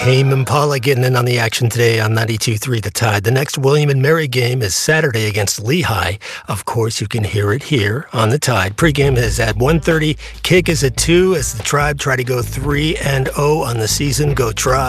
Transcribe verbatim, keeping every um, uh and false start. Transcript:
Tame Impala getting in on the action today on ninety-two point three The Tide. The next William and Mary game is Saturday against Lehigh. Of course, you can hear it here on The Tide. Pre-game is at one thirty. Kick is at two as the Tribe try to go three and oh on the season. Go Tribe.